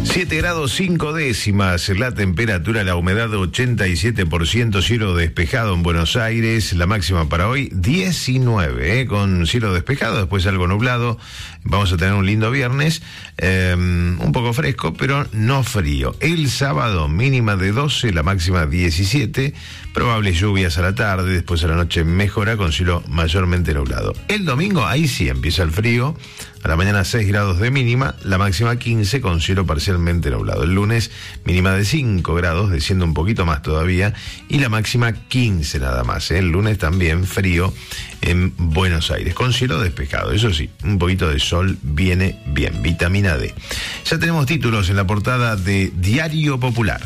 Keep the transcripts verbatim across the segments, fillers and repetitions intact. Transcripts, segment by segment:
siete grados cinco décimas, la temperatura, la humedad ochenta y siete por ciento, cielo despejado en Buenos Aires, la máxima para hoy diecinueve, ¿eh? Con cielo despejado, después algo nublado. Vamos a tener un lindo viernes, eh, un poco fresco, pero no frío. El sábado mínima de doce, la máxima diecisiete, probables lluvias a la tarde, después a la noche mejora con cielo mayormente nublado. El domingo, ahí sí empieza el frío, a la mañana seis grados de mínima, la máxima quince con cielo parcialmente nublado. El lunes mínima de cinco grados, desciende un poquito más todavía, y la máxima quince nada más, ¿eh? El lunes también frío en Buenos Aires, con cielo despejado. Eso sí, un poquito de sol viene bien, vitamina D. Ya tenemos títulos en la portada de Diario Popular.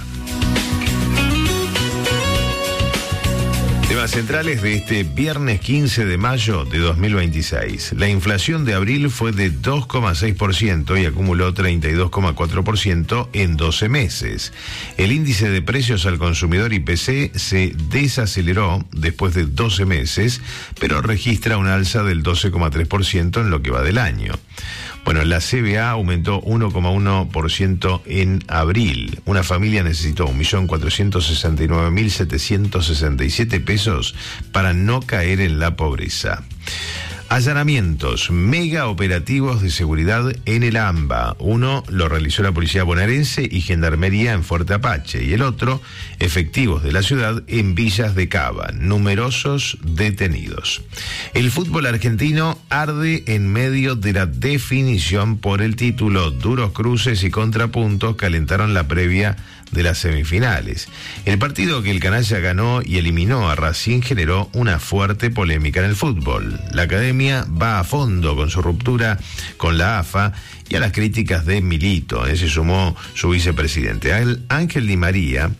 Temas centrales de este viernes quince de mayo de dos mil veintiséis. La inflación de abril fue de dos coma seis por ciento y acumuló treinta y dos coma cuatro por ciento en doce meses. El índice de precios al consumidor I P C se desaceleró después de doce meses, pero registra un alza del doce coma tres por ciento en lo que va del año. Bueno, la C B A aumentó uno coma uno por ciento en abril. Una familia necesitó un millón cuatrocientos sesenta y nueve mil setecientos sesenta y siete pesos para no caer en la pobreza. Allanamientos, mega operativos de seguridad en el AMBA. Uno lo realizó la Policía Bonaerense y Gendarmería en Fuerte Apache, y el otro, efectivos de la ciudad en Villas de Cava. Numerosos detenidos. El fútbol argentino arde en medio de la definición por el título. Duros cruces y contrapuntos calentaron la previa de las semifinales. El partido que el canalla ganó y eliminó a Racing generó una fuerte polémica en el fútbol. La academia va a fondo con su ruptura con la A F A y a las críticas de Milito. Se sumó su vicepresidente. Ángel Di María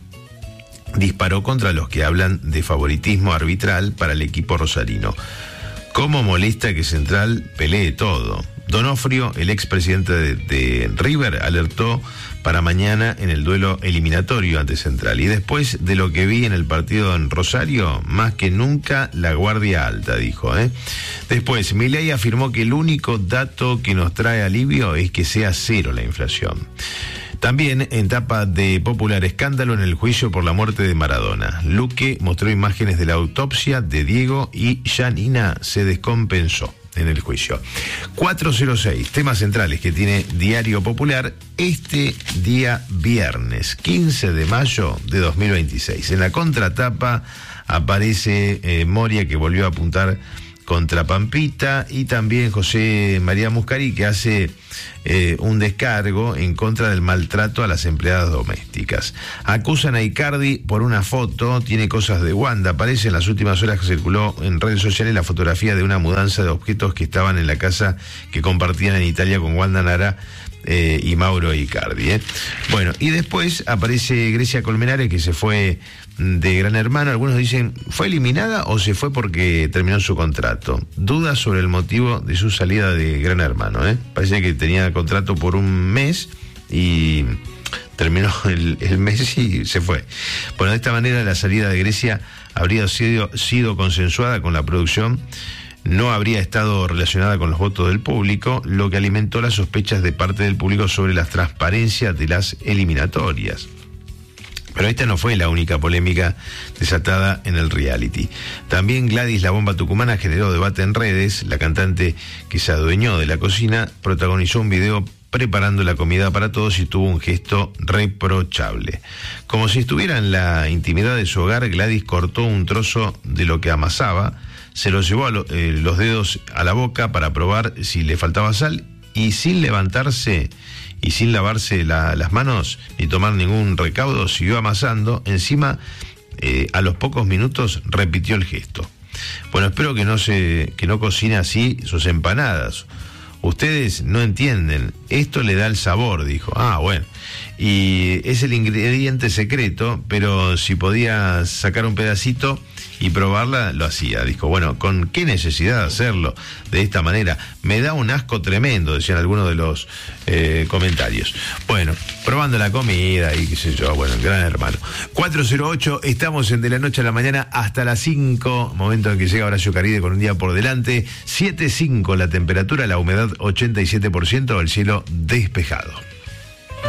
disparó contra los que hablan de favoritismo arbitral para el equipo rosarino. ¿Cómo molesta que Central pelee todo? Donofrio, el expresidente de, de River, alertó para mañana en el duelo eliminatorio ante Central. Y después de lo que vi en el partido en Rosario, más que nunca la guardia alta, dijo. ¿eh? Después, Milei afirmó que el único dato que nos trae alivio es que sea cero la inflación. También en tapa de Popular, escándalo en el juicio por la muerte de Maradona. Luque mostró imágenes de la autopsia de Diego y Janina se descompensó en el juicio. cuatrocientos seis, temas centrales que tiene Diario Popular este día viernes, quince de mayo de dos mil veintiséis. En la contratapa aparece eh, Moria, que volvió a apuntar contra Pampita, y también José María Muscari, que hace eh, un descargo en contra del maltrato a las empleadas domésticas. Acusan a Icardi por una foto, tiene cosas de Wanda. Aparece en las últimas horas que circuló en redes sociales la fotografía de una mudanza de objetos que estaban en la casa que compartían en Italia con Wanda Nara eh, y Mauro Icardi. ¿eh? Bueno, y después aparece Grecia Colmenares, que se fue de Gran Hermano. Algunos dicen, ¿fue eliminada o se fue porque terminó su contrato? Dudas sobre el motivo de su salida de Gran Hermano. ¿eh? Parece que tenía contrato por un mes y terminó el, el mes y se fue. Bueno, de esta manera la salida de Grecia habría sido, sido consensuada con la producción, no habría estado relacionada con los votos del público, lo que alimentó las sospechas de parte del público sobre la transparencia de las eliminatorias. Pero esta no fue la única polémica desatada en el reality. También Gladys, la bomba tucumana, generó debate en redes. La cantante, que se adueñó de la cocina, protagonizó un video preparando la comida para todos y tuvo un gesto reprochable. Como si estuviera en la intimidad de su hogar, Gladys cortó un trozo de lo que amasaba, se lo llevó a lo, eh, los dedos a la boca para probar si le faltaba sal, y sin levantarse y sin lavarse la, las manos ni tomar ningún recaudo, siguió amasando. Encima, eh, a los pocos minutos repitió el gesto. Bueno, espero que no se que no cocine así sus empanadas. Ustedes no entienden, esto le da el sabor, dijo. Ah, bueno, y es el ingrediente secreto, pero si podía sacar un pedacito y probarla, lo hacía. Dijo, bueno, ¿con qué necesidad de hacerlo de esta manera? Me da un asco tremendo, decían algunos de los eh, comentarios. Bueno, probando la comida y qué sé yo, bueno, Gran Hermano. cuatro cero ocho, estamos en De la Noche a la Mañana hasta las cinco, momento en que llega Horacio Caride con un día por delante. siete cinco la temperatura, la humedad ochenta y siete por ciento, el cielo despejado.